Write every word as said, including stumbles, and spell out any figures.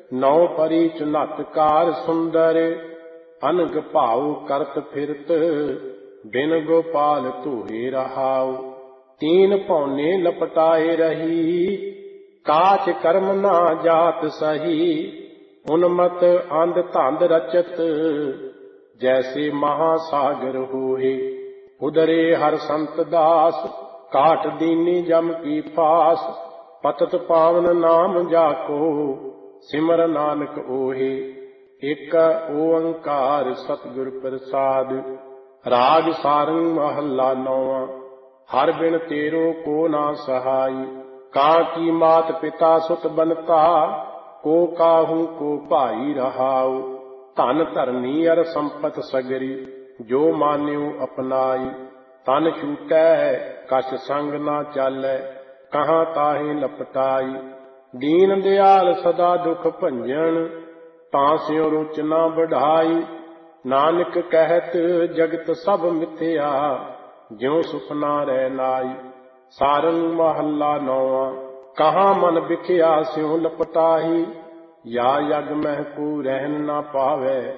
ਨੌ ਪਰੀ ਚੁਨਤ ਕਾਰ ਸੁੰਦਰ, ਅਨਗ ਭਾਉ ਕਰਤ ਫਿਰਤ, ਬਿਨ ਗੋਪਾਲ ਧੋਏ ਰਹਾਉ। ਤੀਨ ਭੌਨੇ ਲਪਟਾਏ ਰਹੀ, ਕਾਚ ਕਰਮ ਨਾ ਜਾਤ ਸਹੀ। ਉਨਮਤ ਅੰਧ ਧੰਦ ਰਚਤ, ਜੈਸੇ ਮਹਾਸਾਗਰ ਹੋਏ। ਉਦਰੇ ਹਰ ਸੰਤ ਦਾਸ, ਕਾਟ ਦੀਨੀ ਜਮ ਕੀ ਫਾਸ। ਪਤਤ ਪਾਵਨ ਨਾਮ ਜਾਕੋ, ਸਿਮਰ ਨਾਨਕ ਓਹੇ। ਏਕ ਓੰਕਾਰ ਸਤਿਗੁਰ ਪ੍ਰਸਾਦ। ਰਾਗ ਸਾਰੰਗ ਮਹੱਲਾ ਨੌਵਾਂ। ਹਰ ਬਿਨ ਤੇਰੋ ਕੋ ਨਾ ਸਹਾਈ। ਕਾਂ ਕੀ ਮਾਤ ਪਿਤਾ ਸੁਤ ਬਨਤਾ, ਕੋ ਕਾਹੂ ਕੋ ਭਾਈ ਰਹਾਉ। ਧਨ ਧਰਨੀ ਅਰ ਸੰਪਤ ਸਗਰੀ, ਜੋ ਮਾਨਿਉ ਅਪਨਾਈ। ਤਨ ਛੂਟੈ ਕਛ ਸੰਗ ਨਾ ਚਾਲੈ, ਕਹਾਂ ਤਾਹੇ ਲਪਟਾਈ। ਦੀਨ ਦਿਆਲ ਸਦਾ ਦੁਖ ਭੰਜਨ, ਤਾਂ ਸਿਉ ਰੁਚ ਨਾ ਬਢਾਈ। ਨਾਨਕ ਕਹਿਤ ਜਗਤ ਸਭ ਮਿਥਿਆ, ਜਿਉ ਸੁਪਨਾ ਰਹਿ ਨਾਈ। ਸਾਰੰਗ ਮਹੱਲਾ ਨੌਵਾਂ। ਕਹਾਂ ਮਨ ਬਿਖਿਆ ਸਿਉ ਲਪਟਾਹੀ, ਯਾ ਯਗ ਮਹਿ ਕੋ ਰਹਿਨ ਨਾ ਪਾਵੈ।